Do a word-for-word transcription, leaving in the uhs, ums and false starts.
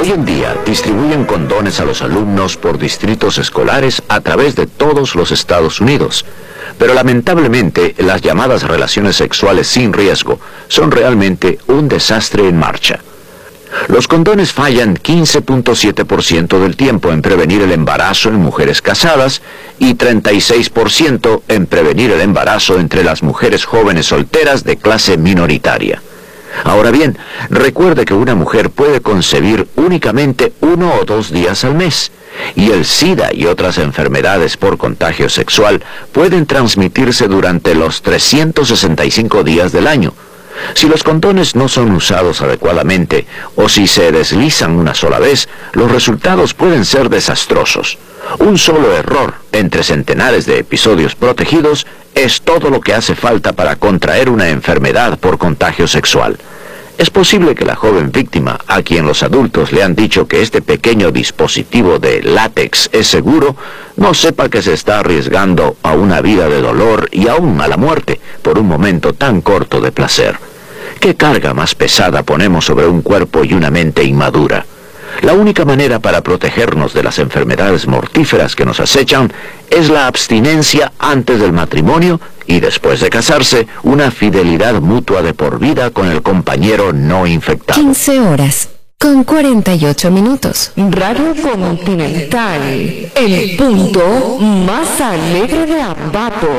Hoy en día distribuyen condones a los alumnos por distritos escolares a través de todos los Estados Unidos. Pero lamentablemente las llamadas relaciones sexuales sin riesgo son realmente un desastre en marcha. Los condones fallan quince punto siete por ciento del tiempo en prevenir el embarazo en mujeres casadas y treinta y seis por ciento en prevenir el embarazo entre las mujeres jóvenes solteras de clase minoritaria. Ahora bien, recuerde que una mujer puede concebir únicamente uno o dos días al mes, y el SIDA y otras enfermedades por contagio sexual pueden transmitirse durante los trescientos sesenta y cinco días del año. Si los condones no son usados adecuadamente o si se deslizan una sola vez, los resultados pueden ser desastrosos. Un solo error entre centenares de episodios protegidos es todo lo que hace falta para contraer una enfermedad por contagio sexual. Es posible que la joven víctima, a quien los adultos le han dicho que este pequeño dispositivo de látex es seguro, no sepa que se está arriesgando a una vida de dolor y aún a la muerte por un momento tan corto de placer. ¿Qué carga más pesada ponemos sobre un cuerpo y una mente inmadura? La única manera para protegernos de las enfermedades mortíferas que nos acechan es la abstinencia antes del matrimonio y después de casarse, una fidelidad mutua de por vida con el compañero no infectado. quince horas con cuarenta y ocho minutos. Radio Continental, el punto más alegre de Ambato.